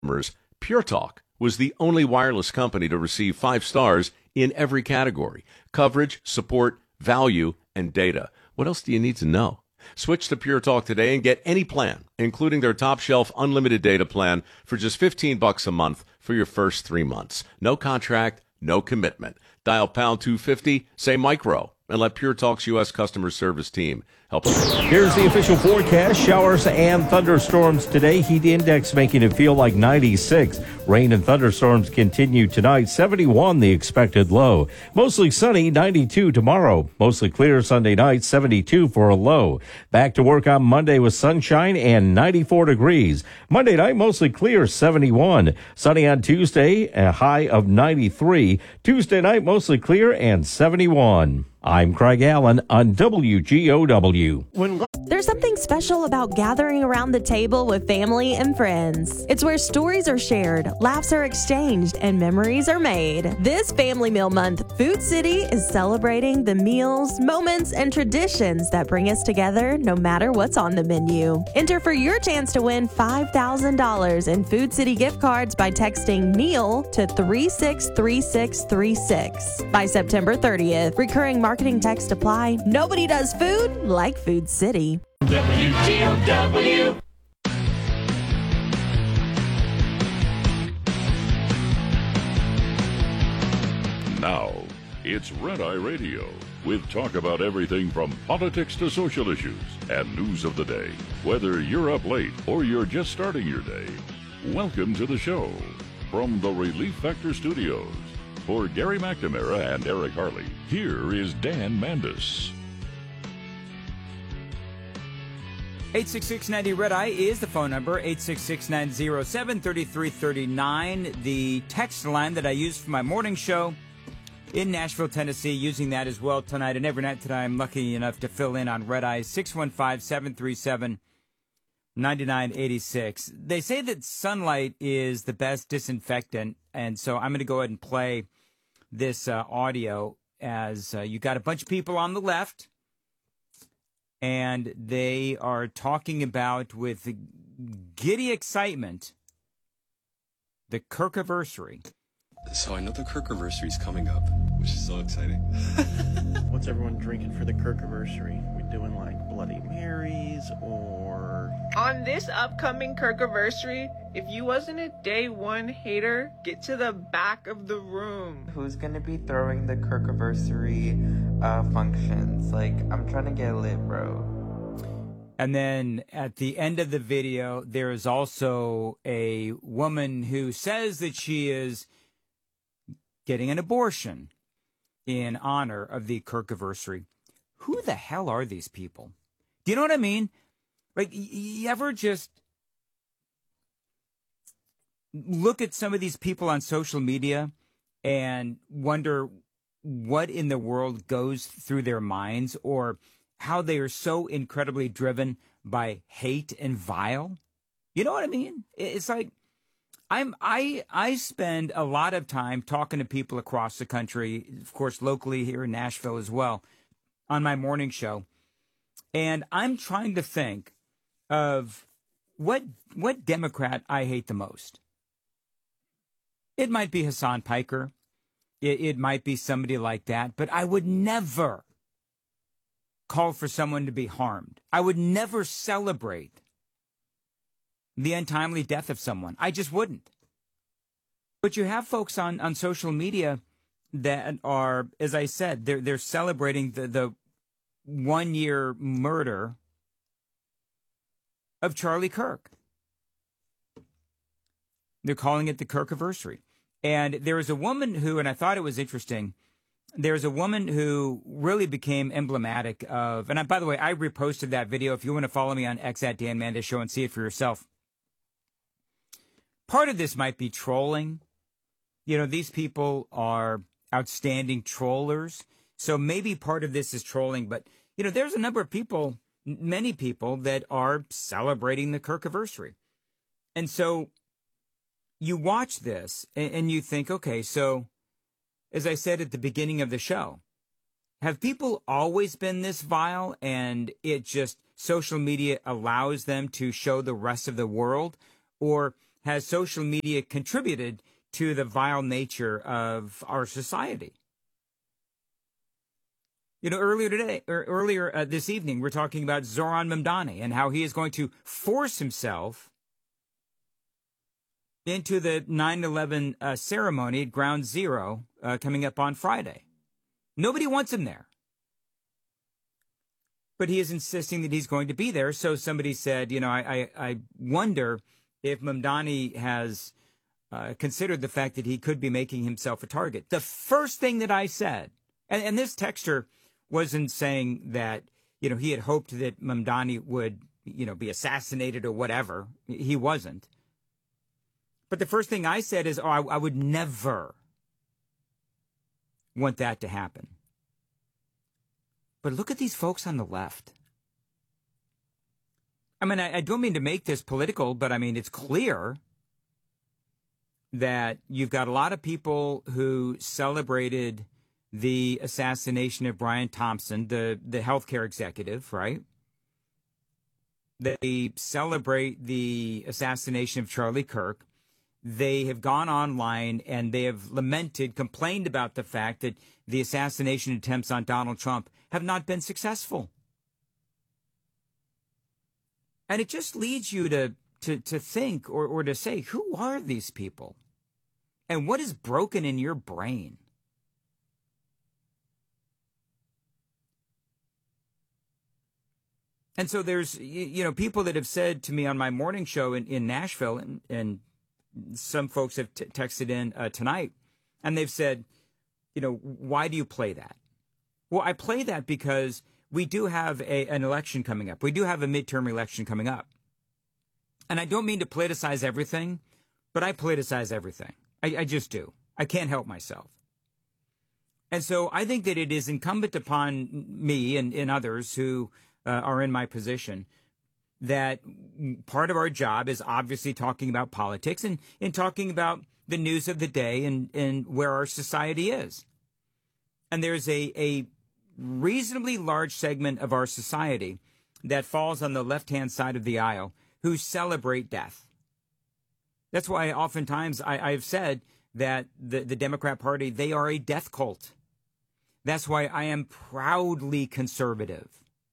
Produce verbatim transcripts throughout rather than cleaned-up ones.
Pure Talk was the only wireless company to receive five stars in every category: coverage, support, value, and data. What else do you need to know? Switch to Pure Talk today and get any plan, including their top shelf unlimited data plan, for just fifteen bucks a month for your first three months. No contract, no commitment. Dial pound two fifty, say micro, and let Pure Talk's U S customer service team help. Here's the official forecast. Showers and thunderstorms today. Heat index making it feel like ninety-six. Rain and thunderstorms continue tonight. seventy-one the expected low. Mostly sunny, ninety-two tomorrow. Mostly clear Sunday night, seventy-two for a low. Back to work on Monday with sunshine and ninety-four degrees. Monday night, mostly clear, seventy-one. Sunny on Tuesday, a high of ninety-three. Tuesday night, mostly clear and seventy-one. I'm Craig Allen on W G O W. When There's something special about gathering around the table with family and friends. It's where stories are shared, laughs are exchanged, and memories are made. This Family Meal Month, Food City is celebrating the meals, moments, and traditions that bring us together no matter what's on the menu. Enter for your chance to win five thousand dollars in Food City gift cards by texting MEAL to three six three six three six. By September thirtieth, recurring marketing text apply. Nobody does food like Food City. W G O W. Now, it's Red Eye Radio, with talk about everything from politics to social issues and news of the day. Whether you're up late or you're just starting your day, welcome to the show. From the Relief Factor Studios, for Gary McNamara and Eric Harley, here is Dan Mandis. eight six six ninety Red Eye is the phone number, eight six six nine zero seven three three three nine. The text line that I use for my morning show in Nashville, Tennessee, using that as well tonight and every night that I'm lucky enough to fill in on Red Eye, six one five, seven three seven, nine nine eight six. They say that sunlight is the best disinfectant, and so I'm going to go ahead and play this uh, audio as uh, you got a bunch of people on the left, and they are talking about, with giddy excitement, the Kirkiversary. So I know the Kirkiversary is coming up, which is so exciting. What's everyone drinking for the Kirkiversary? We doing like Bloody Marys or... On this upcoming Kirkiversary, if you wasn't a day one hater, get to the back of the room. Who's gonna be throwing the Kirkiversary uh, functions? Like, I'm trying to get lit, bro. And then at the end of the video, there is also a woman who says that she is getting an abortion in honor of the Kirkiversary. Who the hell are these people? Do you know what I mean? Like, you ever just look at some of these people on social media and wonder what in the world goes through their minds, or how they are so incredibly driven by hate and vile? You know what I mean? It's like, I'm I I spend a lot of time talking to people across the country, of course, locally here in Nashville as well, on my morning show, and I'm trying to think of what what Democrat I hate the most. It might be Hassan Piker, it, it might be somebody like that, but I would never call for someone to be harmed. I would never celebrate the untimely death of someone. I just wouldn't. But you have folks on, on social media that are, as I said, they're they're celebrating the, the one year murder of Charlie Kirk. They're calling it the Kirkiversary. And there is a woman who, and I thought it was interesting, there's a woman who really became emblematic of, and I, by the way, I reposted that video. If you want to follow me on X at Dan Mandis Show and see it for yourself. Part of this might be trolling. You know, these people are outstanding trollers. So maybe part of this is trolling. But, you know, there's a number of people, many people, that are celebrating the Kirkiversary. And so you watch this and, and you think, okay, so as I said at the beginning of the show, have people always been this vile, and it just, social media allows them to show the rest of the world? Or has social media contributed to the vile nature of our society? You know, earlier today, or earlier uh, this evening, we're talking about Zoran Mamdani and how he is going to force himself into the nine eleven uh, ceremony at Ground Zero uh, coming up on Friday. Nobody wants him there. But he is insisting that he's going to be there. So somebody said, you know, I, I, I wonder if Mamdani has uh, considered the fact that he could be making himself a target. The first thing that I said, and, and this texter wasn't saying that, you know, he had hoped that Mamdani would, you know, be assassinated or whatever. He wasn't. But the first thing I said is, oh, I, I would never want that to happen. But look at these folks on the left. I mean, I, I don't mean to make this political, but I mean, it's clear that you've got a lot of people who celebrated the assassination of Brian Thompson, the, the healthcare executive, right? They celebrate the assassination of Charlie Kirk. They have gone online and they have lamented, complained about the fact that the assassination attempts on Donald Trump have not been successful. And it just leads you to, to, to think or, or to say, who are these people? And what is broken in your brain? And so there's, you know, people that have said to me on my morning show in, in Nashville, and, and some folks have t- texted in uh, tonight, and they've said, you know, why do you play that? Well, I play that because we do have a, an election coming up. We do have a midterm election coming up. And I don't mean to politicize everything, but I politicize everything. I, I just do. I can't help myself. And so I think that it is incumbent upon me and, and others who uh, are in my position that part of our job is obviously talking about politics and, and talking about the news of the day and, and where our society is. And there's a, a reasonably large segment of our society that falls on the left-hand side of the aisle who celebrate death. That's why oftentimes I, I've said that the, the Democrat Party, they are a death cult. That's why I am proudly conservative.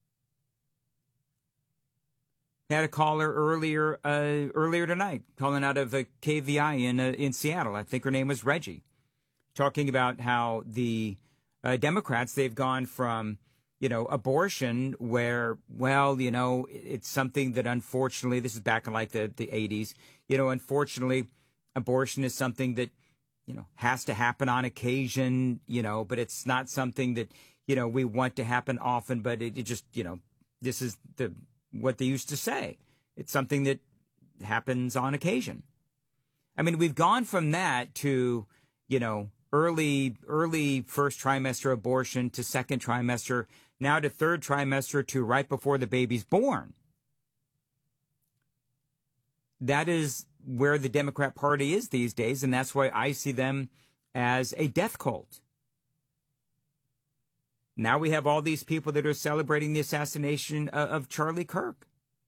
Had a caller earlier uh, earlier tonight, calling out of a K V I in uh, in Seattle. I think her name was Reggie, talking about how the uh, Democrats, they've gone from, you know, abortion where, well, you know, it's something that unfortunately, this is back in like the, the eighties, you know, unfortunately, abortion is something that, you know, has to happen on occasion, you know, but it's not something that, you know, we want to happen often, but it, it just, you know, this is the what they used to say. It's something that happens on occasion. I mean, we've gone from that to, you know, early, early first trimester abortion to second trimester, now to third trimester to right before the baby's born. That is where the Democrat Party is these days, and that's why I see them as a death cult. Now we have all these people that are celebrating the assassination of, of Charlie Kirk.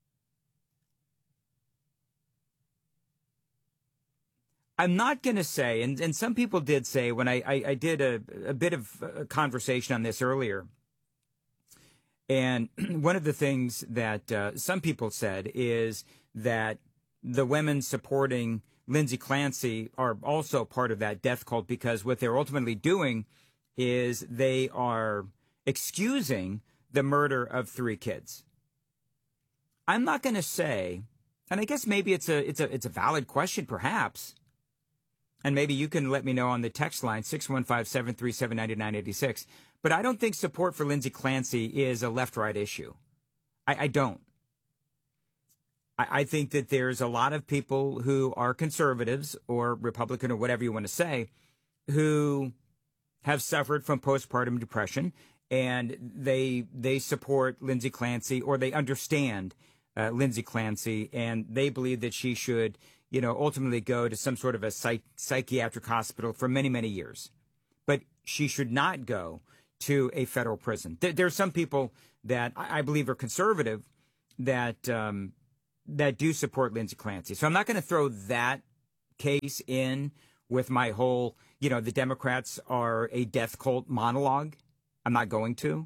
I'm not going to say, and, and some people did say when I, I, I did a, a bit of a conversation on this earlier, and one of the things that uh, some people said is that the women supporting Lindsay Clancy are also part of that death cult because what they're ultimately doing is they are excusing the murder of three kids. I'm not going to say, and I guess maybe it's a it's a it's a valid question, perhaps, and maybe you can let me know on the text line six one five, seven three seven, nine nine eight six. But I don't think support for Lindsay Clancy is a left-right issue. I, I don't. I, I think that there's a lot of people who are conservatives or Republican or whatever you want to say who have suffered from postpartum depression, and they they support Lindsay Clancy, or they understand uh, Lindsay Clancy, and they believe that she should, you know, ultimately go to some sort of a psych- psychiatric hospital for many, many years. But she should not go to a federal prison. There, there are some people that I, I believe are conservative that um, that do support Lindsey Clancy. So I'm not going to throw that case in with my whole, you know, the Democrats are a death cult monologue. I'm not going to.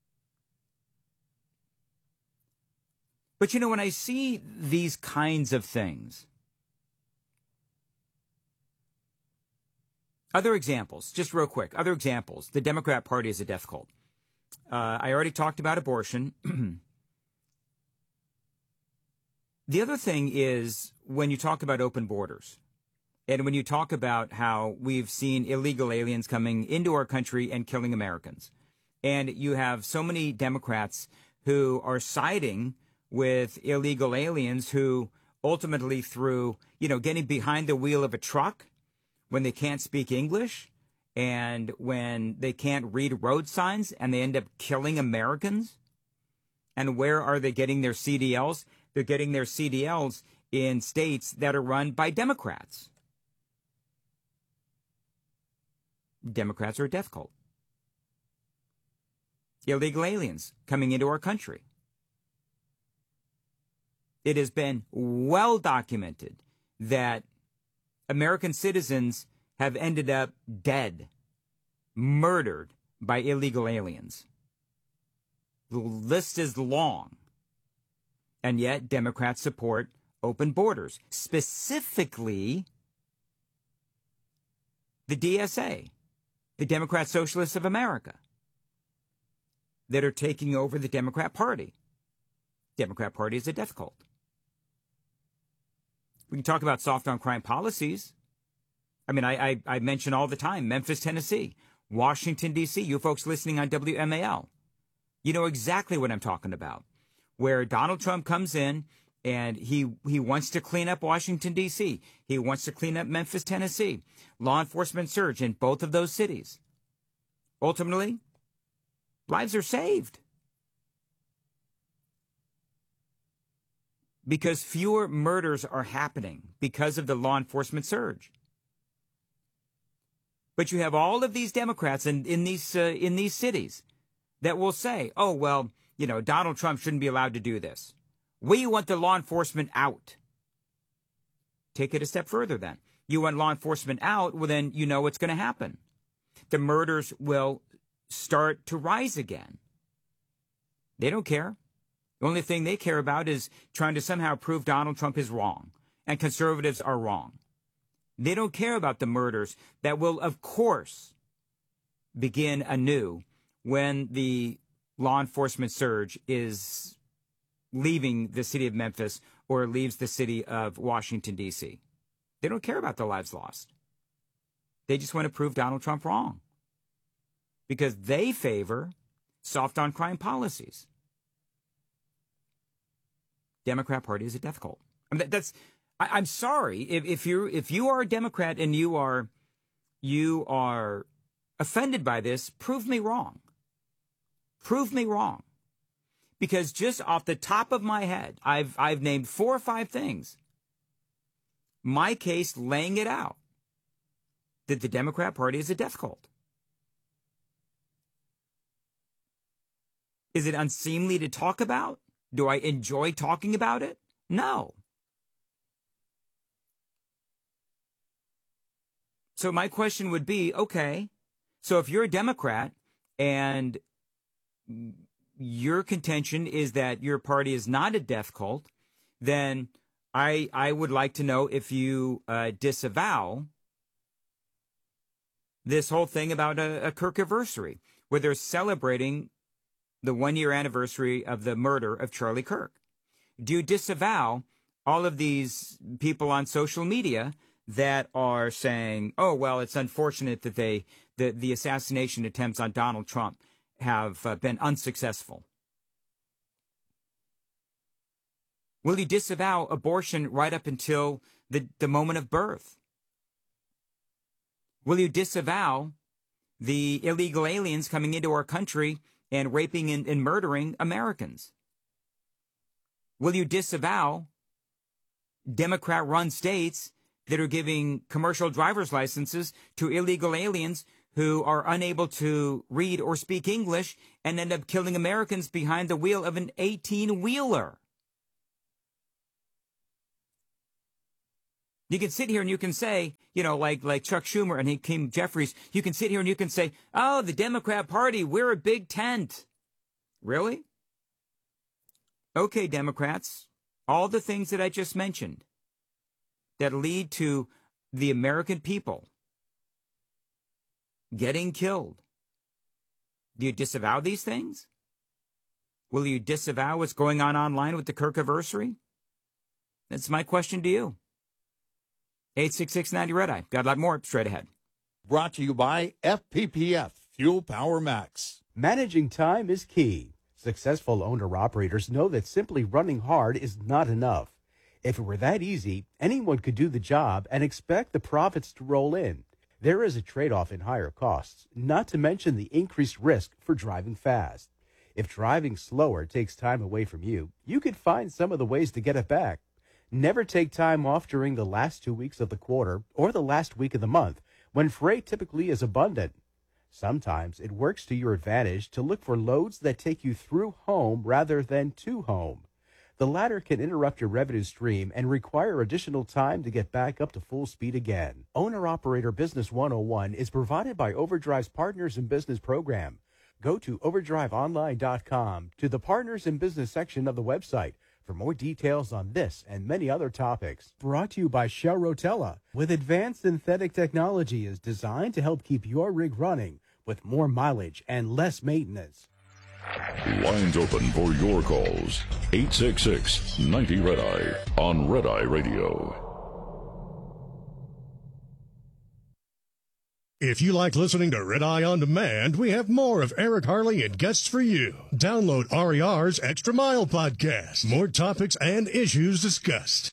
But, you know, when I see these kinds of things, other examples, just real quick, other examples, the Democrat Party is a death cult. Uh, I already talked about abortion. The other thing is when you talk about open borders and when you talk about how we've seen illegal aliens coming into our country and killing Americans, and you have so many Democrats who are siding with illegal aliens who ultimately through, you know, getting behind the wheel of a truck when they can't speak English and when they can't read road signs and they end up killing Americans. And where are they getting their C D Ls? They're getting their C D Ls in states that are run by Democrats. Democrats are a death cult. Illegal aliens coming into our country. It has been well documented that American citizens have ended up dead, murdered by illegal aliens. The list is long. And yet Democrats support open borders, specifically the D S A, the Democrat Socialists of America, that are taking over the Democrat Party. Democrat Party is a death cult. We can talk about soft on crime policies. I mean, I, I, I mention all the time, Memphis, Tennessee, Washington, D C, you folks listening on W M A L. You know exactly what I'm talking about, where Donald Trump comes in and he, he wants to clean up Washington, D C. He wants to clean up Memphis, Tennessee. Law enforcement surge in both of those cities. Ultimately, lives are saved. Because fewer murders are happening because of the law enforcement surge. But you have all of these Democrats in, in these uh, in these cities that will say, oh, well, you know, Donald Trump shouldn't be allowed to do this. We want the law enforcement out. Take it a step further then. You want law enforcement out, well, then you know what's going to happen. The murders will start to rise again. They don't care. The only thing they care about is trying to somehow prove Donald Trump is wrong and conservatives are wrong. They don't care about the murders that will, of course, begin anew when the law enforcement surge is leaving the city of Memphis or leaves the city of Washington, D C. They don't care about the lives lost. They just want to prove Donald Trump wrong because they favor soft on crime policies. Democrat Party is a death cult. I mean, that, that's. I, I'm sorry if, if you if you are a Democrat and you are you are offended by this. Prove me wrong. Prove me wrong, because just off the top of my head, I've I've named four or five things. My case laying it out that the Democrat Party is a death cult. Is it unseemly to talk about? Do I enjoy talking about it? No. So my question would be, okay, so if you're a Democrat and your contention is that your party is not a death cult, then I I would like to know if you uh, disavow this whole thing about a, a Kirkiversary, where they're celebrating the one-year anniversary of the murder of Charlie Kirk. Do you disavow all of these people on social media that are saying, oh, well, it's unfortunate that they the, the assassination attempts on Donald Trump have uh, been unsuccessful? Will you disavow abortion right up until the, the moment of birth? Will you disavow the illegal aliens coming into our country and raping and, and murdering Americans? Will you disavow Democrat-run states that are giving commercial driver's licenses to illegal aliens who are unable to read or speak English and end up killing Americans behind the wheel of an eighteen-wheeler? You can sit here and you can say, you know, like like Chuck Schumer and Hakeem Jeffries, you can sit here and you can say, oh, the Democrat Party, we're a big tent. Really? Okay, Democrats, all the things that I just mentioned that lead to the American people getting killed. Do you disavow these things? Will you disavow what's going on online with the Kirkiversary? That's my question to you. eight six six ninety Red Eye. Got a lot more straight ahead. Brought to you by F P P F, Fuel Power Max. Managing time is key. Successful owner-operators know that simply running hard is not enough. If it were that easy, anyone could do the job and expect the profits to roll in. There is a trade-off in higher costs, not to mention the increased risk for driving fast. If driving slower takes time away from you, you could find some of the ways to get it back. Never take time off during the last two weeks of the quarter or the last week of the month, when freight typically is abundant. Sometimes it works to your advantage to look for loads that take you through home rather than to home. The latter can interrupt your revenue stream and require additional time to get back up to full speed again. Owner-Operator Business one oh one is provided by Overdrive's Partners in Business program. Go to overdrive online dot com to the Partners in Business section of the website for more details on this and many other topics. Brought to you by Shell Rotella, with advanced synthetic technology is designed to help keep your rig running with more mileage and less maintenance. Lines open for your calls. eight six six ninety Red Eye on Red Eye Radio. If you like listening to Red Eye On Demand, we have more of Eric Harley and guests for you. Download R E R's Extra Mile podcast. More topics and issues discussed.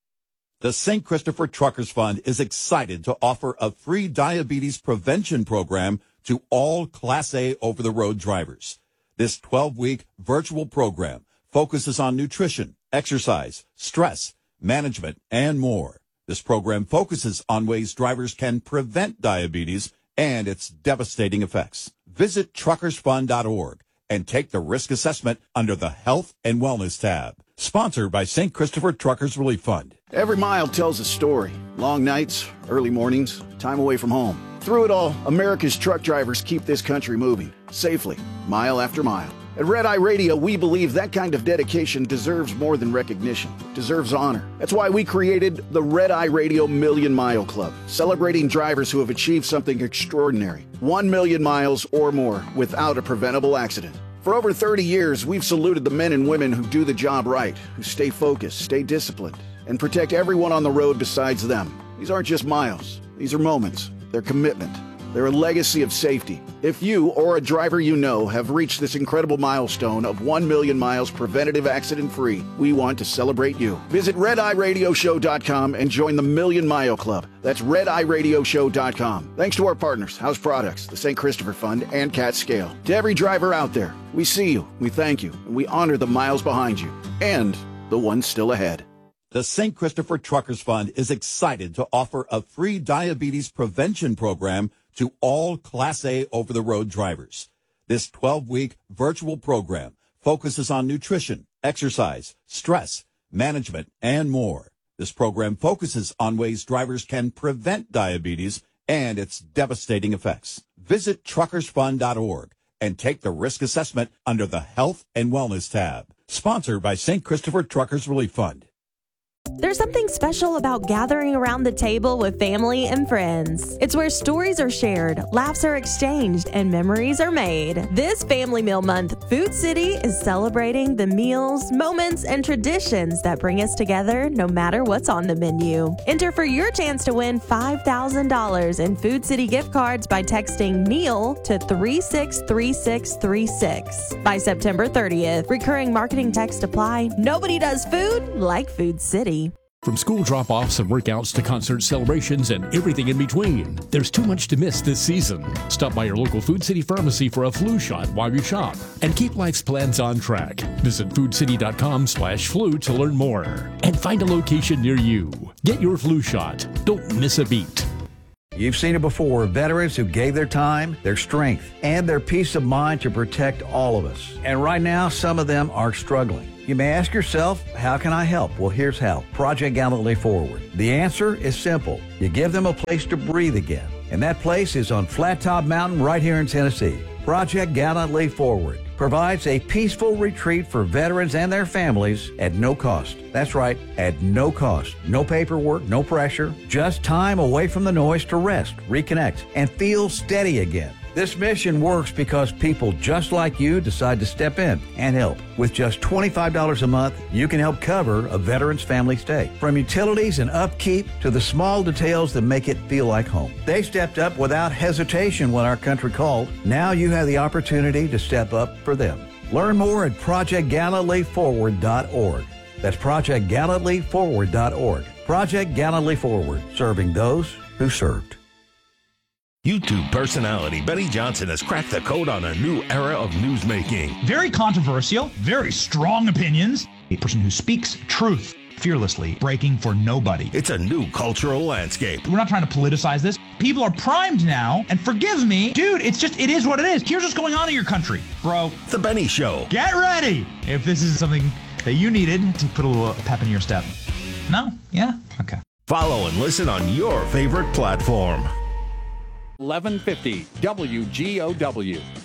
The Saint Christopher Truckers Fund is excited to offer a free diabetes prevention program to all Class A over-the-road drivers. This twelve-week virtual program focuses on nutrition, exercise, stress, management, and more. This program focuses on ways drivers can prevent diabetes and its devastating effects. Visit truckers fund dot org and take the risk assessment under the Health and Wellness tab. Sponsored by Saint Christopher Truckers Relief Fund. Every mile tells a story. Long nights, early mornings, time away from home. Through it all, America's truck drivers keep this country moving, safely, mile after mile. At Red Eye Radio, we believe that kind of dedication deserves more than recognition, deserves honor. That's why we created the Red Eye Radio Million Mile Club, celebrating drivers who have achieved something extraordinary. One million miles or more without a preventable accident. For over thirty years, we've saluted the men and women who do the job right, who stay focused, stay disciplined, and protect everyone on the road besides them. These aren't just miles. These are moments. They're commitment. They're a legacy of safety. If you or a driver you know have reached this incredible milestone of one million miles preventative accident-free, we want to celebrate you. Visit red eye radio show dot com and join the Million Mile Club. That's red eye radio show dot com. Thanks to our partners, House Products, the Saint Christopher Fund, and Cat Scale. To every driver out there, we see you, we thank you, and we honor the miles behind you and the ones still ahead. The Saint Christopher Truckers Fund is excited to offer a free diabetes prevention program to all Class A over-the-road drivers. This twelve-week virtual program focuses on nutrition, exercise, stress, management, and more. This program focuses on ways drivers can prevent diabetes and its devastating effects. Visit truckers fund dot org and take the risk assessment under the Health and Wellness tab. Sponsored by Saint Christopher Truckers Relief Fund. There's something special about gathering around the table with family and friends. It's where stories are shared, laughs are exchanged, and memories are made. This Family Meal Month, Food City is celebrating the meals, moments, and traditions that bring us together no matter what's on the menu. Enter for your chance to win five thousand dollars in Food City gift cards by texting meal to three six three six three six. By September thirtieth, recurring marketing text apply. Nobody does food like Food City. From school drop-offs and workouts to concert celebrations and everything in between, there's too much to miss this season. Stop by your local Food City pharmacy for a flu shot while you shop and keep life's plans on track. Visit food city dot com slash flu to learn more and find a location near you. Get your flu shot. Don't miss a beat. You've seen it before, veterans who gave their time, their strength, and their peace of mind to protect all of us. And right now, some of them are struggling. You may ask yourself, how can I help? Well, here's how. Project Gallantly Forward. The answer is simple. You give them a place to breathe again. And that place is on Flat Top Mountain right here in Tennessee. Project Gallantly Forward provides a peaceful retreat for veterans and their families at no cost. That's right, at no cost. No paperwork, no pressure, just time away from the noise to rest, reconnect, and feel steady again. This mission works because people just like you decide to step in and help. With just twenty-five dollars a month, you can help cover a veteran's family stay. From utilities and upkeep to the small details that make it feel like home. They stepped up without hesitation when our country called. Now you have the opportunity to step up for them. Learn more at project gallantly forward dot org. That's project gallantly forward dot org. Project Gallantly Forward, serving those who served. YouTube personality Benny Johnson has cracked the code on a new era of newsmaking. Very controversial, very strong opinions. A person who speaks truth fearlessly, breaking for nobody. It's a new cultural landscape. We're not trying to politicize this. People are primed now, and forgive me, dude, it's just, it is what it is. Here's what's going on in your country, bro. The Benny Show. Get ready if this is something that you needed to put a little pep in your step. No? Yeah? Okay. Follow and listen on your favorite platform. eleven fifty W G O W.